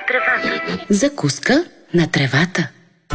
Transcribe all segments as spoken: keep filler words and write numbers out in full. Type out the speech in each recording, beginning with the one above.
тревата. Закуска на тревата.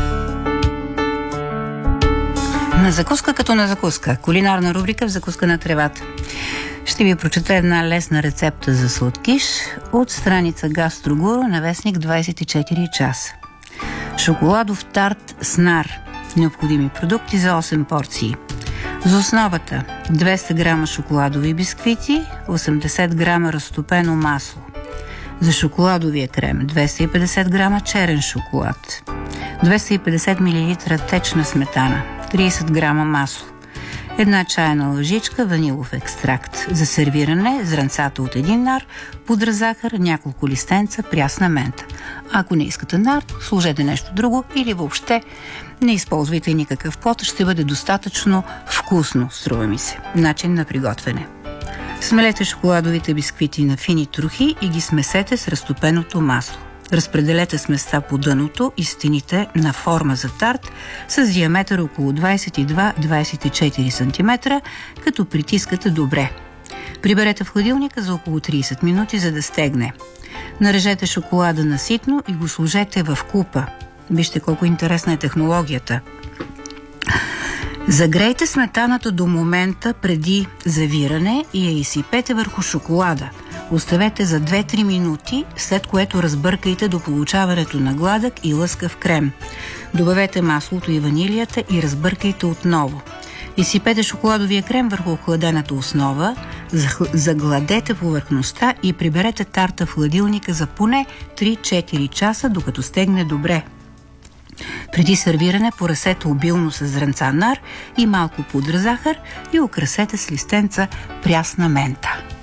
На закуска като на закуска. Кулинарна рубрика в закуска на тревата. Ще ви прочета една лесна рецепта за сладкиш от страница Гастрогуру на вестник двадесет и четири часа. Шоколадов тарт с нар. Необходими продукти за осем порции. За основата двеста грама шоколадови бисквити, осемдесет грама разтопено масло. За шоколадовия крем двеста и петдесет грама черен шоколад, двеста и петдесет милилитра течна сметана, тридесет грама масло, една чайна лъжичка ванилов екстракт. За сервиране зранцата от един нар, пудра захар, няколко листенца прясна мента. Ако не искате нар, сложете нещо друго или въобще не използвайте никакъв плод, ще бъде достатъчно вкусно, струва ми се. Начин на приготвяне. Смелете шоколадовите бисквити на фини трохи и ги смесете с разтопеното масло. Разпределете сместа по дъното и стените на форма за тарт с диаметър около двадесет и два до двадесет и четири сантиметра, като притискате добре. Приберете в хладилника за около тридесет минути, за да стегне. Нарежете шоколада наситно и го сложете в купа. Вижте колко интересна е технологията. Загрейте сметаната до момента преди завиране и я изсипете върху шоколада. Оставете за две-три минути, след което разбъркайте до получаването на гладък и лъскав крем. Добавете маслото и ванилията и разбъркайте отново. Изсипете шоколадовия крем върху охладената основа, загладете повърхността и приберете тарта в хладилника за поне три-четири часа, докато стегне добре. Преди сервиране поръсете обилно с зранца нар и малко пудра захар и украсете с листенца прясна мента.